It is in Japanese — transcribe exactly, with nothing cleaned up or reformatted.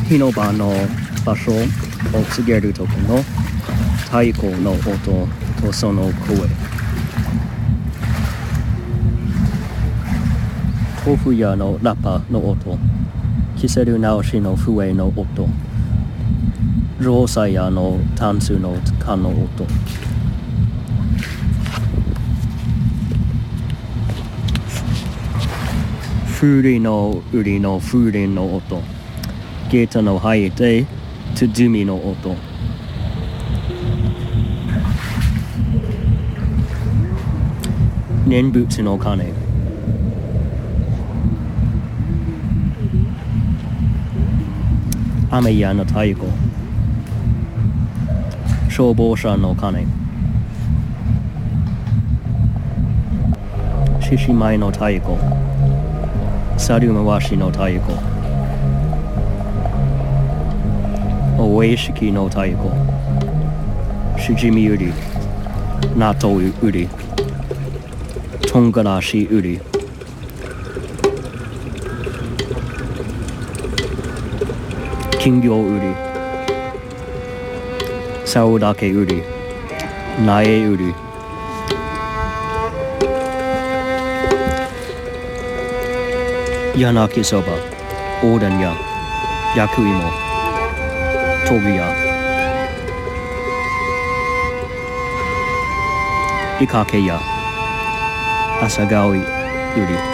広場の場所を告げる時の太鼓の音とその声。豆腐屋のラッパの音。キセル直しの笛の音。ローサ屋のタンスの缶の音。風鈴の売りの風鈴の音。ゲートの入ってトゥドゥミの音。念仏の鐘。雨屋の太鼓。消防車の鐘。獅子舞の太鼓。猿回しの太鼓。お会式の太鼓。しじみ売り。納豆売り。とんがらし売り。金魚売り。竿だけ売り。苗売り。柳きそば。おでん屋。焼き芋。豆腐屋。イカケ屋。朝顔売り。